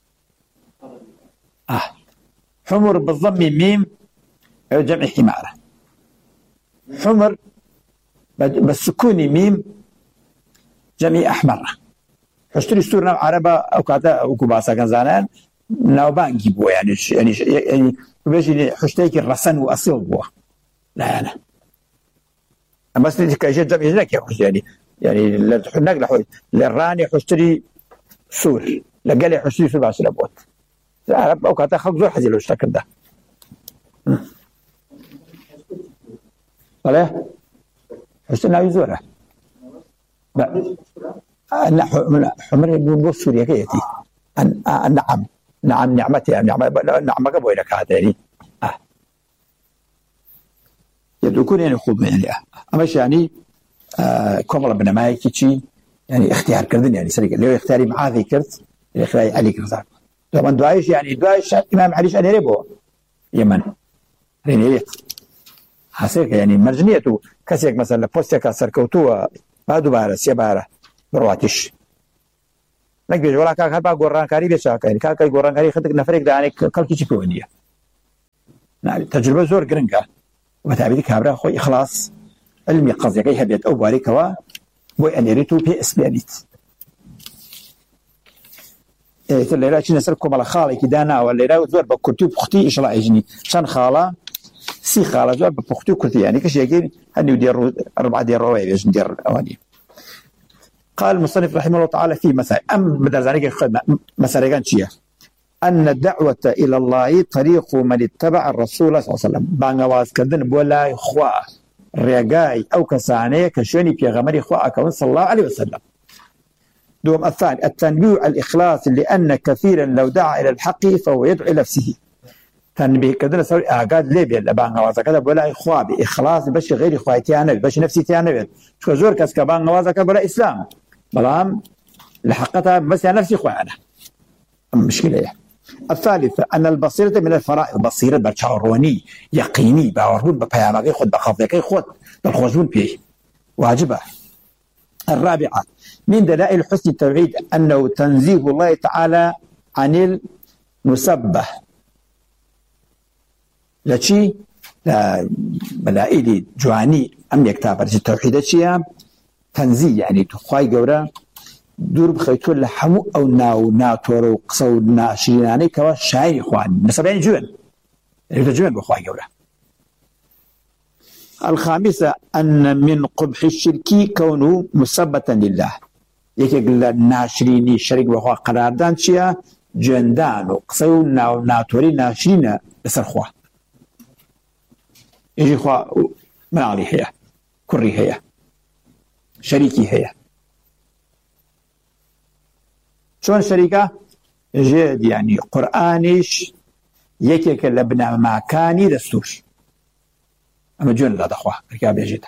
آه حمر بالضم ميم جمع حمارة حمر بالسكون ميم جميع أحمرة حشتري سورنا عربة أو كاتا أو كباسا كان زانان ناوبان جيبوا يعني يعني يعني بيجي حشتيك الرسن وأصيل بوا لا أنا أما سنتي كأشياء جمع هناك يا حش يعني يعني نقل حوي للراني حشتري سور لقالي حشتري سور بعشرة بوت العرب أو كاتا خلق زور حزي لو اشتكر ده صحيح حشتري ناوي زوره لا حمر بو سوريا كيتي نعم نعم نعمتي نعم نعم قبل لك هذا يعني اه يكون يعني خوب يعني اه اما يعني آه كمل بن مايكي يعني اختيار كردن يعني سريع لو اختياري معاذ كرت اختياري علي كرت طبعا دعايش يعني دعايش امام علي شان ريبو يمن رينيت حسيك يعني مرجنيته كسيك مثلا بوستيكا سركوتو ما دوباره سيباره برواتش نقدر ولا كان هبا قران كاري بيشاك يعني كاكاي قران كاري خدك نفرق داني كلكي شي كونيه يعني تجربه زور جرنكا ومتابعتي كابرا خوي اخلاص علمي قصدي كي هبيت او باري كوا بو ان ريتو بي اس بيانيت ايه الليله شي نسركم على خالي كدانا ولا لا زور بكتب اختي ايش لا يجني شان خاله سي خاله زور بختي كنت يعني كشي هني يدير اربعه ديال روايه باش ندير اواني قال المصنف رحمه الله تعالى في مسائل أم بدل ذلك مسائل كان شيء أن الدعوة إلى الله طريق من اتبع الرسول صلى الله عليه وسلم بانغواز كذن بولا إخوة رجاي أو كسانية كشوني في غمر إخوة أكون صلى الله عليه وسلم دوم الثاني التنبيه على الإخلاص لأن كثيرا لو دعا إلى الحق فهو يدعو نفسه تنبيه كذن سوي أعقاد ليبيا لبانغواز كذا بولا إخوة بإخلاص باش غير إخواتي أنا باش نفسي تيانا شو زور كاس كبانغواز كبولا إسلام بلام لحقتها بس يعني نفسي اخوانا مشكله يعني. الثالث ان البصيره من الفرائض بصيره بشعوروني يقيني باورون ببيامه خد بخافك خد بالخوزون فيه واجبه. الرابعه من دلائل حسن التوحيد انه تنزيه الله تعالى عن المسبه لشي لا ملائكه جواني ام يكتب التوحيد شيء تنزيه يعني تخواي جورا دور بخيتو لحمو او ناو ناتورو قصو ناشيناني كوا شاي اخوان نسبين جوان يتجوان بخواي جورا. الخامسة أن من قبح الشرك كونه مسبة لله يكي قل ناشريني شرك بخوا قراردان شيا جندان وقصو ناو ناتوري ناشرين لسر خوا يجي خوا من علي هي كري هي شەریکی هەیە. چۆن شەریکە؟ ژێ دیانی قورئانیش یەکێکە لە بنەماکانی دەستوور. ئەمە جوێن لە دەخوا کە بێژێتە.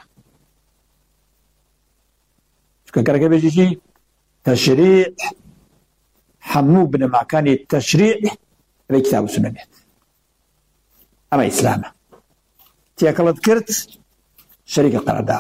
چونکە کەرەکە بێژیشی تەشریع هەموو بنەماکانی تەشریع بە کتاب و سونە بێت. ئەمە ئیسلامە. تێکەڵت کرد شەریکە قەرەرداوە.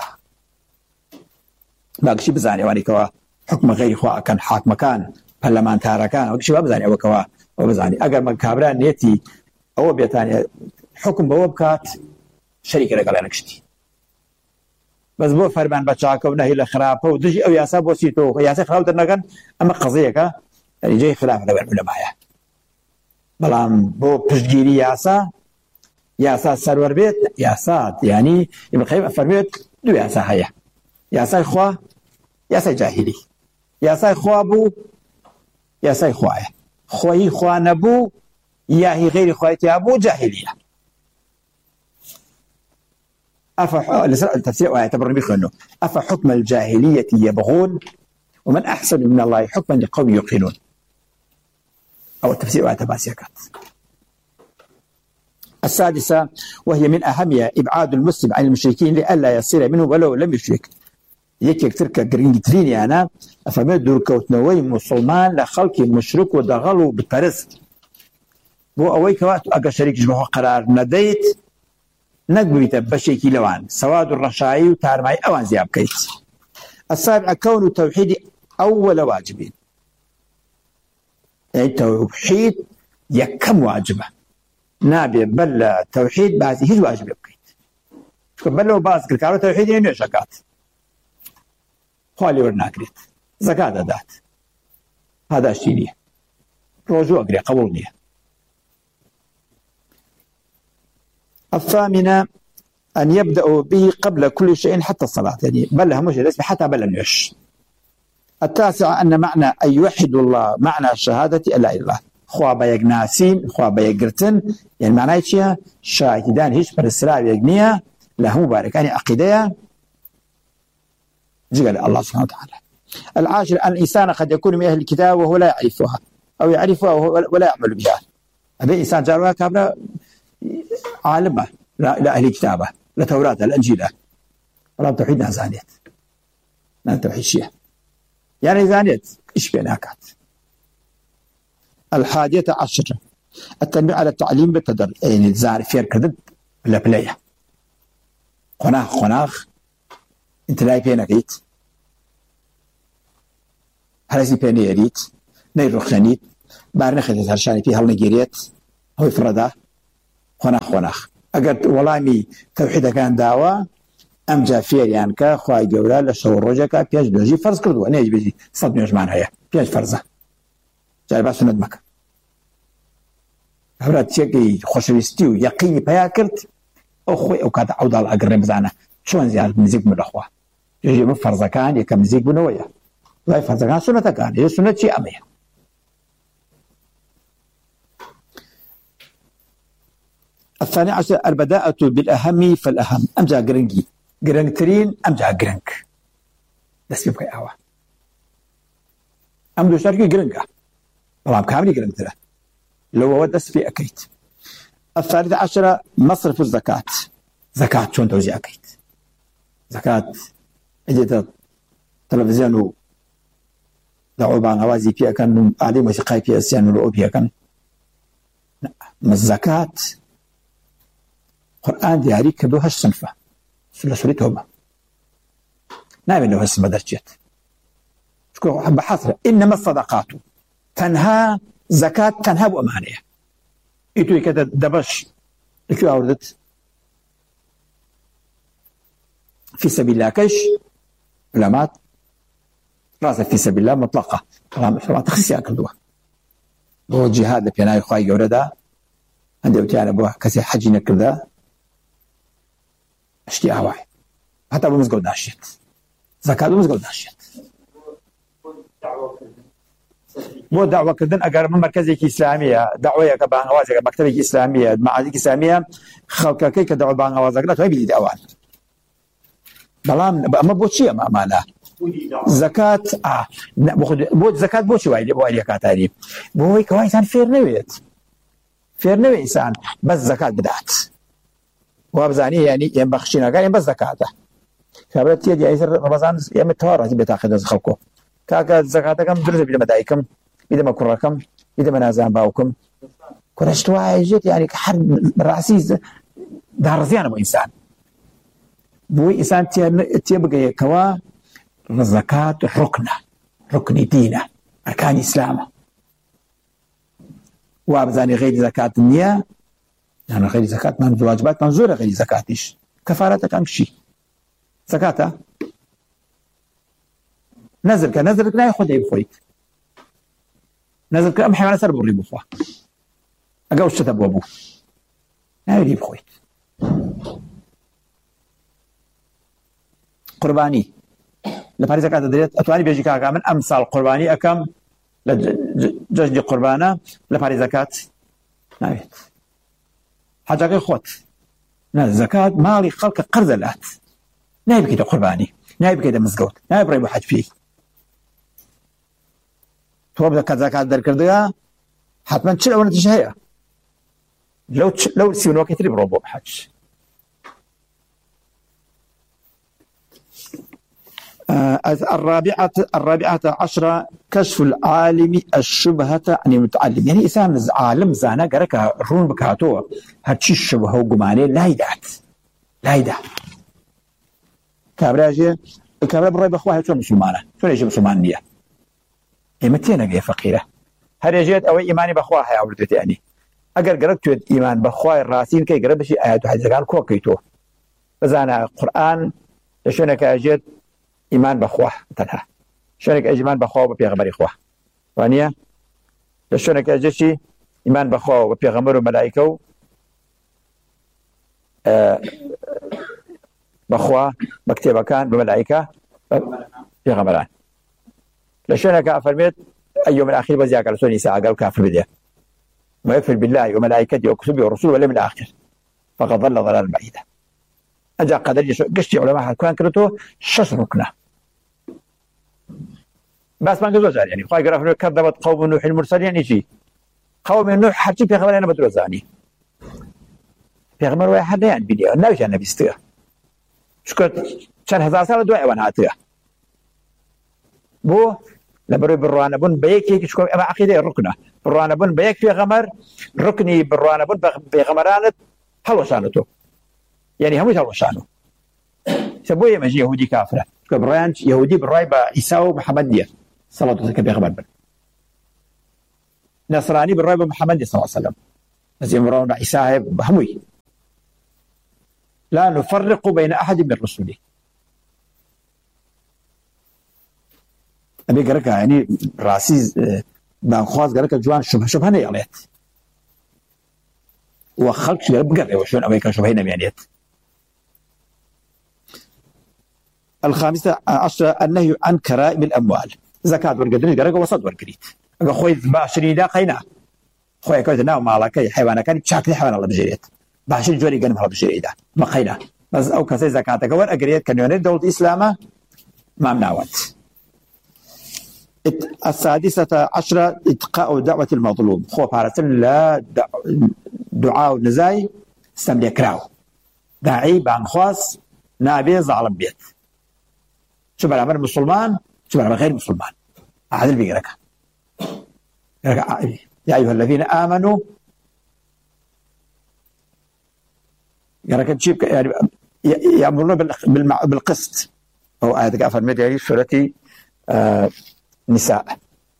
باگشی بزانێ وانێکەوە حکمە غەیری خوا ئەکەن حاکمەکان پەرلەمانتارەکان ئەوەشی وا بزانێ ئەوەکەوە ئەوە بزانێ ئەگەر مە کابرا نێتی ئەوە بێتانێ حکم بەوە بکات شەریکە لەگەڵ یانەکشتی. بەس بۆ فەرمان بە چاکە و نەهی لە خراپە و دژی ئەو یاسا بۆ چیتەوە یاسای خراپ دەرنەکەن ئەمە قەزەیەکە جێی خراپە لەبەر عولەمایە. بەڵام بۆ پشتگیری یاسا یاسا سەروەر بێت یاسات یعنی ئیبن قەییم ئەفەرمێت دوو یاسا هەیە، یاسای خوا یاسای جاهلی. یاسای خوا بوو یاسای خوایە، خۆی خوا نەبوو یاهی غەیری خوایەتیا بوو جاهلیە. تفسير آية تبرر بخنو أفحكم الجاهلية يبغون ومن أحسن من الله حكما لقوم يوقنون. أو تفسير آية تباسيكات. السادسة وهي من أهمها إبعاد المسلم عن المشركين لئلا يصير منه ولو لم يشرك. يكيك تركا جرينجتريني أنا أفهمت دور كوتنوي مسلمان لخلق مشرك ودغلوا بالبرس بو أويك وقت أقا شريك جمعه قرار نديت نقبيت بشيكي لوان سواد الرشاعي وتارمعي أوان زياب كيت. السابع كون التوحيد أول واجبين، يعني التوحيد يكم واجبه نابي بل توحيد بعد هيج واجب يبكيت بل لو باز كارو توحيد يعني شكات خالي ورناكريت زكاة دات هذا الشيء رجوع أقري قبولني. الثامنة أن يبدأ به قبل كل شيء حتى الصلاة، يعني بلها مش الاسم حتى بل النش. التاسعة أن معنى أن يوحد الله معنى شهادة لا إله إلا الله خوا بيجناسين خوا بيجرتن، يعني معناه شيء شاهدان هيش برسراب يجنيها له مبارك يعني عقيدة جل الله سبحانه وتعالى. العاشر أن الإنسان قد يكون من أهل الكتاب وهو لا يعرفها أو يعرفها ولا يعمل بها. هذا إنسان جاروا كابلا عالمه لا لا أهل كتابه لا توراة لا إنجيل ولا توحيدنا زانيت لا توحيد شيء يعني زانيت إيش بيناكات. الحادية عشرة التنبيه على التعليم بالتدرج، يعني زار فير كذب لا بلايا خناخ خناخ انت لا بيناكيت هلسي بيني يريت نير رخشانيت بارنخت هرشاني فيها النيجيريت هو فردا خناخ خناخ أقد والله توحيد كان دعوة أم جا فير يعني كا خواي جورا لشور رجع بياج بيجي فرض كردوا نيجي بيجي صد نيوش معنا هي بياج فرضه جاي بس ندمك هبرات شيء خوشويستي ويقيني بياكرت أخوي أو كذا عود على أقرب زانا شلون زيادة مزيج من الأخوة يجي من فرض كان يكمل مزيج بنوية لا فرض كان سنة كان هي سنة شيء أمية. الثاني عشر البداءة بالأهم فالأهم أمجا جرنجي جرنجترين أمجا جرنك بس يبقى أوا أمدو شاركي جرنجا طبعا كامل جرنجترا لو ودس في أكيد. الثالث عشر مصرف الزكاة زكاة شون توزيع أكيد زكاة إجت تلفزيون دعوا بان هوازي فيها كان عليه موسيقى فيها سيان ولو فيها كان الزكاة القرآن دياري كدوها الصنفة سلة سوريتهم نعم له اسم درجات شكو حب حصر إنما الصدقات تنهى زكاة تنهى بأمانية إتوي كده دبش إتوي أوردت في سبيل الله كش علامات راسه في سبيل الله مطلقة ما تخصي أكردوها هو جهاد لبيناي خواهي يوردا عندي وتعالى بوح كسي حجي نكردا اشتي أهواي حتى أبو مزقود ناشيت زكاة أبو مزقود ناشيت مو دعوة كردن أقرب من مركزك إسلامية دعوة كبان غوازك مكتبك إسلامية معادك إسلامية خلقك كي كدعوة بان غوازك لا تهي بدي دعوان بلام ما بوشي ما مانا زكاة آه بخد بود زكاة بوش وايد وايد كاتاري بوي كويس إنسان فير نويت فير نوي إنسان بس زكاة بدعت وابزاني يعني ينبخشينا قال بس زكاته خبرت يجي أيسر رمضان يوم التوارث بتاخذ خلقه كاكا زكاة كم درس بيد مدايكم بيد ما كركم بيد منازع باوكم كرشتوا جيت يعني حرب راسي دار زيانة مو إنسان بوي إنسان تيبقى كوا الزكاة ركنة ركن دينه أركان إسلامه وابزاني غير زكاة النية يعني غير زكاة من الواجبات منظورة غير زكاتيش كفارتك أمشي زكاة نزلك نزلك لا ياخذ يبخويت نزلك أم حيوان سرب الريب أخوة أقاو الشتب وأبوه لا يريب خويت قرباني لفاري زكاة دريت أتواني بيجي كاكا من أمثال قرباني أكم لججدي قربانا لفاري زكاة ناويت حاجة خوت نا زكاة مالي خلق قرزلات نايب كده قرباني نايب كده مزقوت نايب ريبو حج فيه توب زكاة زكاة در كردها حتما تشل أولا تشهيها لو تش... لو تسيون وقت اللي بروبو بحج آه الرابعة الرابعة عشرة كشف العالم الشبهة عن المتعلم يعني إنسان عالم زانا قرك رون بكاتو هاتشي الشبهة وقماني لا يدعت لا يدعت كابراجي كابرا بروي بخواه شو مسلمانة شو يجي مسلمانية إمتى نبي فقيرة هل يجيت أو إيماني بخواه يا عبد يعني أجر قربت إيمان بخواه الراسين كي قرب شيء آيات وحديث قال كوكيتو فزانا القرآن شنك أجيت إيمان بخواه تنها شنك إيمان بخواه ببيغمر إخواه وانيا شنك أجيت إيمان بخواه ببيغمر وملائكة أه بخواه مكتبة كان بملائكة بيغمران لشنك أفرميت أيوم الأخير بزياك على سوني ساعة قالوا كافر بديه ما يكفر بالله وملائكته وكتبه ورسوله واليوم الآخر فقد ضل ضلالا بعيدا أجا قدر قشتي علماء كان كرتو شش ركنه بس ما نقول يعني خاي قرأ كذبت قوم نوح المرسلين يجي قوم نوح حرجي في خبر أنا بدرو زاني في خبر واحد يعني بدي النبي كان نبي استوى شكرت كان هزار سنة دعاء وانا عاتيه بو لبروي بالروانا بن بيك هيك شكو أما عقيدة الركنة بالروانا بن بيك في غمر ركني بالروانا بن بغمرانة هلوشانته يعني هم يهلوشانه سبوي مجي يهودي كافرة كبران يهودي بالرواي بعيسى ومحمدية صلى الله عليه وسلم بغمر بن نصراني بالرواي بمحمد صلى الله عليه وسلم زي مرون عيسى هموي لا نفرق بين أحد من رسله أبي قرأك يعني راسي بانخواز قرأك جوان شبه شبه نياليت وخلق شبه بقرأ وشون أبي كان شبه نياليت الخامسة عشرة النهي عن كرائم الأموال زكاة ورقدرين قرأك وصد ورقريت أقول خوي باشري دا قينا خوي كويت ناو مالك حيوانا كان شاكل حيوان الله بجريت باشري جوري قنم الله بجري دا ما قينا بس أو كسي زكاتك ورقريت كان يونيد دولة إسلامة ما مناوات السادسة عشرة إتقاء دعوة المظلوم خوف على لا دعاء النزاي استملي كراو داعي بانخواس نابي ظالم بيت شوف العمل مسلمان شوف العمل غير مسلمان عادل بيقرأك يا أيها الذين آمنوا قرأك تجيب يعني يأمرون بالقسط أو آيات كافر مدعي سورة آه نساء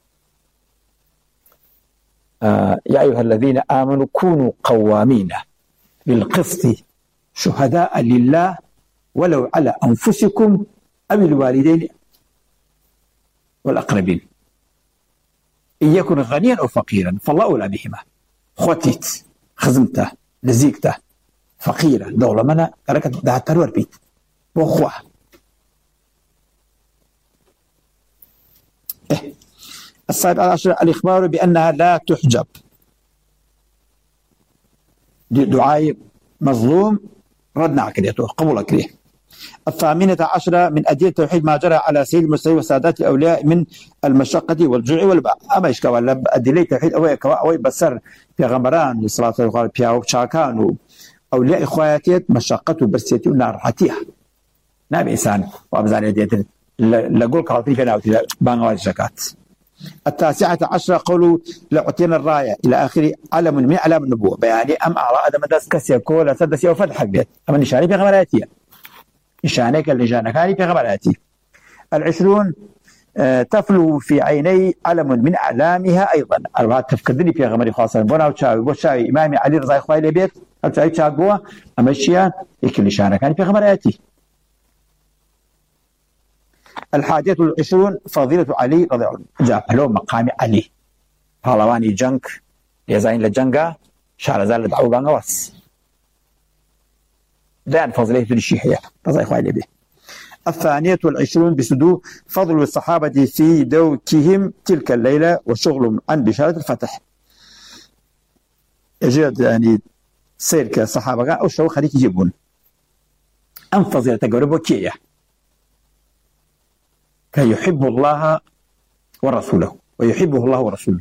آه يا أيها الذين آمنوا كونوا قوامين بالقسط شهداء لله ولو على أنفسكم أو الوالدين والأقربين إن يكن غنيا أو فقيرا فالله أولى بهما خوتيت خزمته لزيكته فقيرة دولة منا كركت ده ترور بيت وأخوه إيه. السابعة عشر الإخبار بأنها لا تحجب دعاء مظلوم ردنا على كريته قبول كريه الثامنة عشرة من أدلة التوحيد ما جرى على سيد المرسلين وسادات الأولياء من المشقة والجوع والباء. أما إيش كوال أدلة التوحيد أوي كوا أوي بسر في غمران صلاة الخال بياو شاكانو أولياء إخواتيت مشقة وبرسيتي ونار حتيها نبي إنسان وأبزار يديت لقول كاطري في ناوتي بانغواج زكاة. التاسعة عشرة قولوا لأعطينا الراية إلى آخر علم من أعلام النبوة بياني أم أعلى أدم داس كسي كولا سدسي وفتح بيت أما نشاني في غمراتي نشانيك اللي جانكاني في غمراتي. العشرون آه تفلو في عيني علم من أعلامها أيضا أربعة تفكدني في غمري خاصة بونا وشاوي وشاوي إمامي علي رضا إخوائي لبيت أو شاوي شاقوة أما الشيان إيك اللي جانكاني في غمراتي. الحادية والعشرون فضيلة علي رضي الله عنه جاء له مقام علي هالواني جنك يزاين للجنقة شارزان لدعو بانغواس دان فضيلة الشيحية رضي الله عنه. الثانية والعشرون بسدو فضل الصحابة في دوكهم تلك الليلة وشغل عن بشارة الفتح. يجد يعني سير كصحابة أو شو خليك يجيبون أم فضيلة تقربوا كيه كي يحب الله ورسوله ويحبه الله ورسوله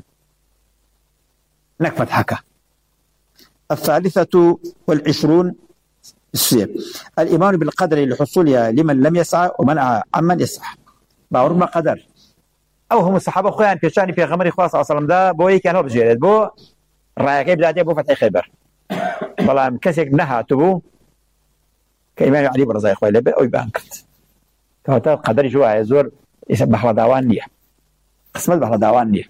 نكفت حكا. الثالثة والعشرون السير الإيمان بالقدر لحصولها لمن لم يسعى ومنع عمن يسعى باور ما قدر أو هم الصحابة خوان في شأن في غمر إخوة صلى الله عليه وسلم ده بوي كانوا بجيرد بو رأيك بدأت بو فتح خيبر والله كسيك نها تبو كإمام علي برزاي إخوة لبي أو يبانكت كهذا قدر جوا يزور يسبح وداوان نية قسمت بحر داوان نية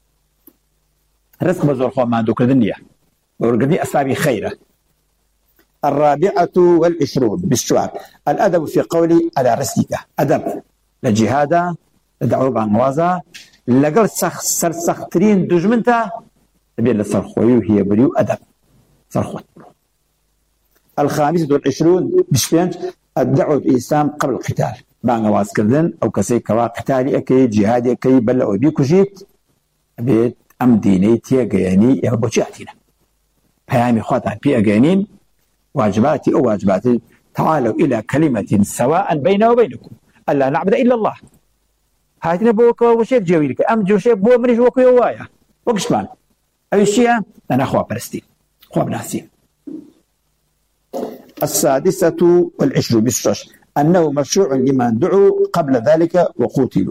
رزق بزور خوان ما عنده كردنية ورقدني أسابي خيرة. الرابعة والعشرون بالسؤال الأدب في قولي على رسلك أدب لجهادا لدعوة بانوازا لقل سخ سر سخترين دجمنتا تبين للصرخوي هي بريو أدب صرخوت. الخامسة والعشرون بشبينج الدعوة الإسلام قبل القتال بانغواز كردن أو كسي كوا قتالي أكي جهادي أكي بل أو بيكو جيت بيت أم ديني تيغياني يهبو جهتنا بيامي خواتان بي أغيانين واجباتي أو واجباتي تعالوا إلى كلمة سواء بيننا وبينكم ألا نعبد إلا الله هاتنا بوك وشيك جويلك أم جو شيك بو منش وكو يوايا وقشبان أي الشيء أنا أخوة برستين أخوة بناسين. السادسة والعشرون بالشش أنه مشروع لمن دعوا قبل ذلك وقتلوا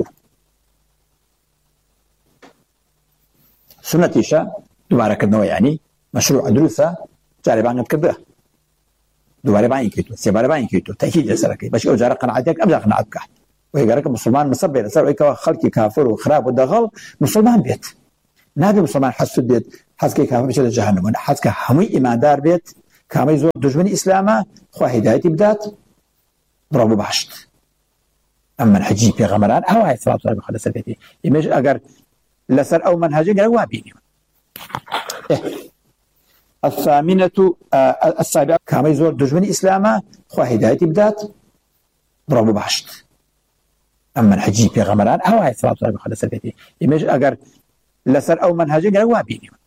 سنة إيشا دوباره كدنوا يعني مشروع دروسة جاري بان كده دوباره باين كيتو سيباره باين كيتو تأكيد يسرك باش أوجار قناعتك أبدا قناعتك ويقولك مسلمان مصبر يسر أيك خلقي كافر وخراب ودغل مسلمان بيت نادي مسلمان حس بيت حس كي كافر بيشد جهنم حس كهمي إيمان دار بيت كامي زور دجمني إسلامه خو هدايتي بدات برافو باشت أما الحجي في غمران أو هاي صلاة الله بخلص سلبيتي يمج أجر لسر أو منهجي قال وابيني. إيه. الثامنة آه السابعة كامي زور دجمني إسلامه خو هدايتي بدات برافو باشت أما الحجي في غمران أو هاي صلاة الله بخلص سلبيتي يمج أجر لسر أو منهجي قال وابيني.